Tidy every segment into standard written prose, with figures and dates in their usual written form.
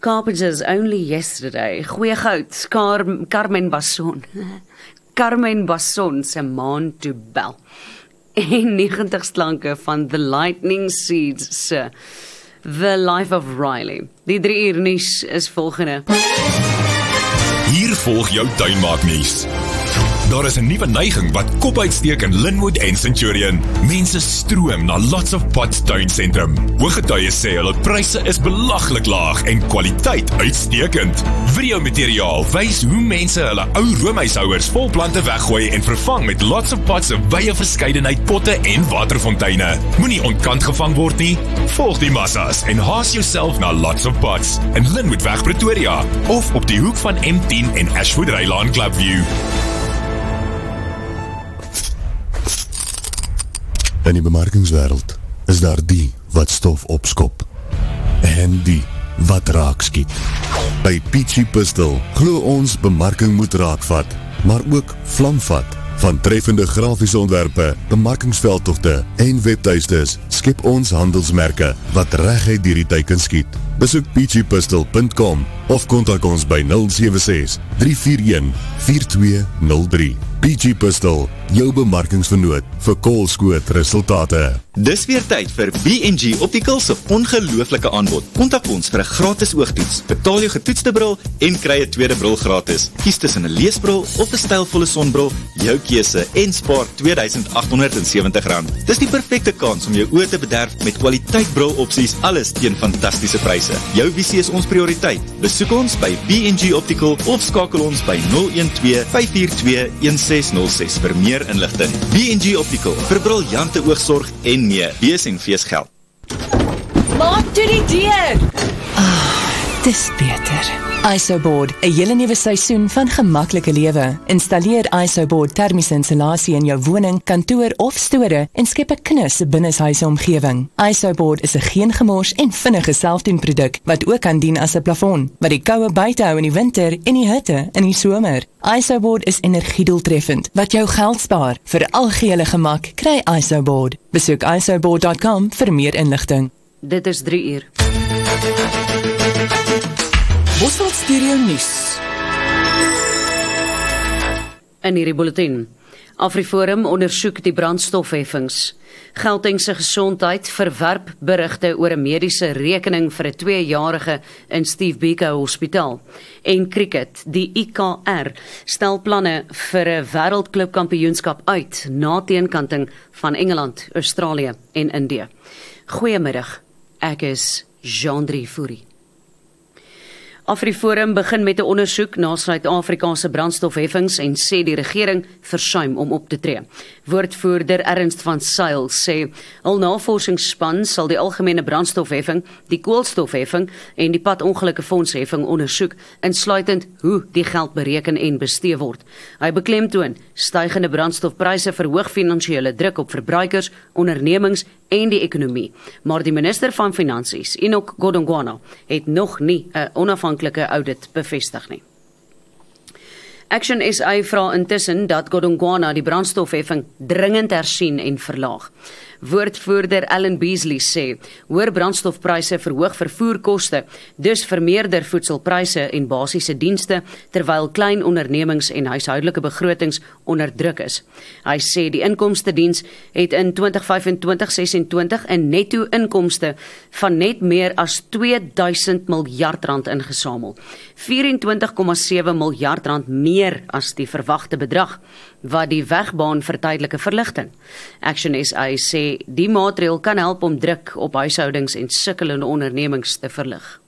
Carpenters only yesterday. Goeie goud, Carmen Basson. Carmen Basson se maan toe bel. En 90 slanke van The Lightning Seeds se The Life of Riley. Die 3 uur nuus is volgende. Hier volg jou tuinmaaknuus. Daar is 'n nuwe neiging wat kop uitsteek in Linwood en Centurion. Mense stroom na Lots of Pots tuinsentrum. Hooggetuies sê hulle pryse is belaglik laag en kwaliteit uitstekend. Videomateriaal wys hoe mense hulle ou roomhuishouers vol plante weggooi en vervang met Lots of Pots se wye verskeidenheid potte en waterfonteine. Moenie ontkant gevang word nie. Volg die massas en haas jouself na Lots of Pots in Linwoodweg Pretoria of op die hoek van M10 en Ashwood Rylaan Clubview. In die bemarkingswêreld is daar die wat stof opskop en die wat raak skiet. By Peachy Pistol glo ons bemarking moet raakvat, maar ook vlamvat. Van treffende grafiese ontwerpe, bemarkingsveldtogte en webtuistes skep ons handelsmerke wat reguit deur die tyd kan skiet. Besoek peachypistol.com of kontak ons by 076 341 4203. Peachy Pistol, jou bemarkingsvernoot vir koolskoot resultate. Dis weer tyd vir B&G Optical se ongelooflike aanbod. Kontak ons vir 'n gratis oogtoets. Betaal jou getoetste bril en kry 'n tweede bril gratis. Kies tussen 'n leesbril of 'n stylvolle sonbril, jou keuse en spaar R2870. Dis die perfekte kans om jou oë te bederf met kwaliteit brilopsies, alles teen fantastiese pryse. Jou visie is ons prioriteit. Besoek ons by B&G Optical of skakel ons by 012-542-1606 vir meer inligting. B&G Optical, vir briljante oogsorg en meer. Wees en fees geld. Maak toe die deur! Dis beter. ISOBOARD, 'n hele nuwe seisoen van gemaklike lewe. Installeer ISOBOARD termiese insulasie in jou woning, kantoor of store en skep 'n knus binneshuise omgewing. ISOBOARD is 'n geen gemors en vinnige selfdoenproduk wat ook kan dien as 'n plafon, wat die koue buite hou in die winter en die hitte in die somer. ISOBOARD is energiedoeltreffend, wat jou geld spaar. Vir algehele gemak, kry ISOBOARD. Besoek isoboard.com vir meer inligting. Dit is 3 uur. Bosveld Stereo Nuus. In hierdie bulletin. AfriForum ondersoek die brandstofheffings. Gauteng se gesondheid verwerp berigte oor 'n mediese rekening vir 'n 2-jarige in Steve Biko Hospitaal. En cricket, die IKR, stel planne vir 'n wêreldklubkampioenskap uit na teenkanting van Engeland, Australië en Indië. Goeiemiddag, ek is Jean-Drie Fourie. AfriForum begin met 'n ondersoek na Suid-Afrika se brandstofheffings en sê die regering versuim om op te tree. Woordvoerder Ernst van Sail sê hul navorsingsspan sal die algemene brandstofheffing, die koolstofheffing en die padongelukkefonds-heffing ondersoek, insluitend hoe die geld bereken en bestee word. Hy beklemtoon stygende brandstofpryse verhoog finansiële druk op verbruikers, ondernemings en die ekonomie. Maar die minister van Finansies, Enoch Godongwana, het nog nie 'n onafhanklike audit bevestig nie. Action SA vra intussen dat Godongwana die brandstofheffing dringend hersien en verlaag. Woordvoerder Alan Beasley sê, hoër brandstofpryse verhoog vervoerkoste, dus vermeerder voedselpryse en basiese dienste, terwyl klein ondernemings en huishoudelike begrotings onder druk is. Hy sê die inkomstediens het in 2025-26 'n netto inkomste van net meer as 2000 miljard rand ingesamel. 24,7 miljard rand meer as die verwagte bedrag, wat die wegbaan vir tydelike verligting. Action SA sê die maatreël kan help om druk op huishoudings en sukkelende ondernemings te verlig.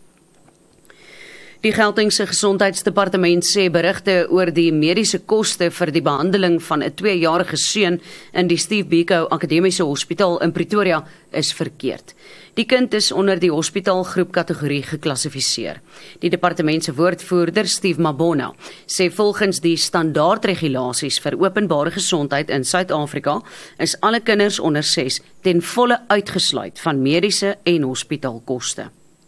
Die Gautengse Gesondheidsdepartement sê berigte oor die mediese koste vir die behandeling van 'n 2-jarige seun in die Steve Biko Akademiese Hospitaal in Pretoria is verkeerd. Die kind is onder die hospitaalgroep kategorie geklassifiseer. Die departement se woordvoerder, Steve Mabona, sê volgens die standaardregulasies vir openbare gesondheid in Suid-Afrika is alle kinders onder 6 ten volle uitgesluit van mediese en hospitaalkoste.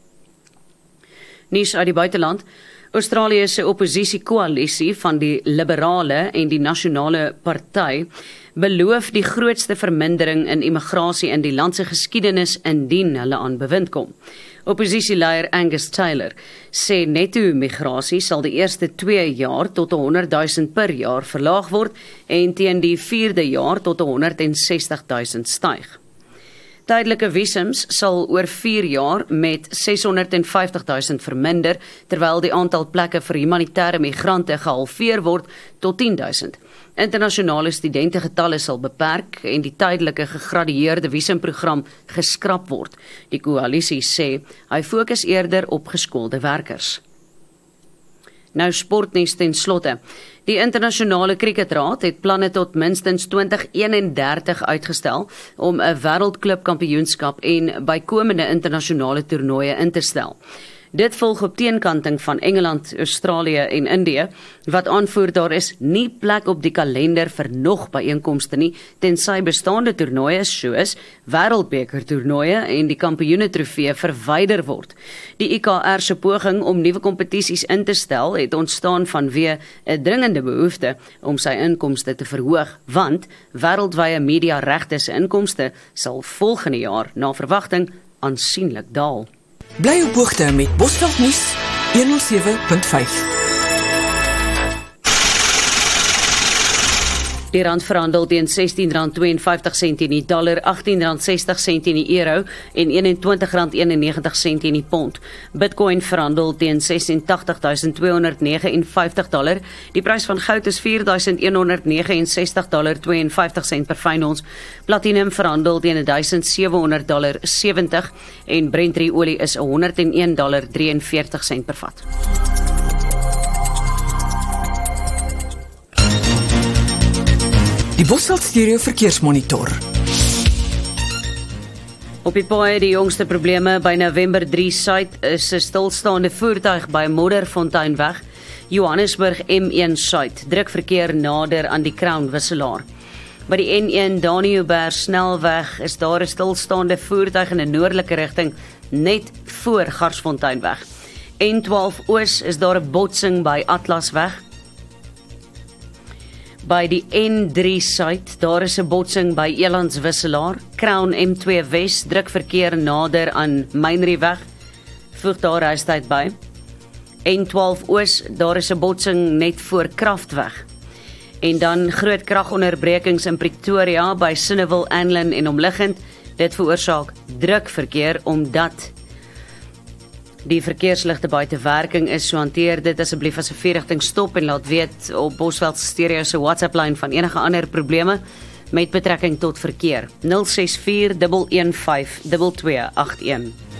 Nuus uit die buiteland. Australië se opposisiekoalisie van die Liberale en die Nasionale Party beloof die grootste vermindering in immigrasie in die land se geskiedenis indien hulle aan bewind kom. Opposisieleier Angus Taylor sê netto-migrasie sal die eerste 2 jaar tot 100,000 per jaar verlaag word en teen die 4de jaar tot 160,000 styg. Tydelike visums sal oor 4 jaar met 650,000 verminder, terwyl die aantal plekke vir humanitêre migrante gehalveer word tot 10,000. Internasionale studentegetalle sal beperk en die tydelike gegradueerde visumprogram geskraap word. Die koalisie sê hy fokus eerder op geskoolde werkers. Nou sportnuus ten slotte. Die internasionale kriketraad het planne tot minstens 2031 uitgestel om 'n wêreldklubkampioenskap en bykomende internasionale toernooie in te stel. Dit volg op teenkanting van Engeland, Australië en Indië, wat aanvoer daar is nie plek op die kalender vir nog byeenkomste nie, tensy bestaande toernooie soos wêreldbeker toernooie en die kampioenetrofee verwyder word. Die IKR se poging om nuwe kompetisies in te stel het ontstaan vanweë 'n dringende behoefte om sy inkomste te verhoog, want wêreldwye mediaregte se inkomste sal volgende jaar na verwagting aansienlik daal. Bly op hoogte met Bosveld nuus 107.5. Die rand verhandel teen R16.52 in die dollar, R18.60 in die euro en R21.91 in die pond. Bitcoin verhandel teen $86,259. Die prys van goud is $4,169.52 per fyn ons. Platinum verhandel teen $1,700.70 en Brent olie is $101.43 per vat. Die Bosveld Stereo Verkeersmonitor. Op die paaie die jongste probleme by November 3 Suid is 'n stilstaande voertuig by Modderfonteinweg, Johannesburg M1 Suid. Druk verkeer nader aan die Crown wisselaar. By die N1 Daniëlberg snelweg is daar 'n stilstaande voertuig in 'n noordelike rigting net voor Garsfonteinweg. N12 Oos is daar 'n botsing by Atlasweg. By die N3 Suid, daar is 'n botsing by Elandswisselaar. Crown M2 Wes, druk verkeer nader aan Mynrieweg. Voeg daar reistyd by. N12 Oos, daar is 'n botsing net voor Kraftweg. En dan groot kragonderbrekings in Pretoria by Sinneville, Anlin en omliggend. Dit veroorsaak druk verkeer omdat die verkeersligte buite werking is, so hanteer dit asseblief as 'n vierrigting stop en laat weet op Bosveld Stereo se WhatsApp-lyn van enige ander probleme met betrekking tot verkeer. 064 115 2281.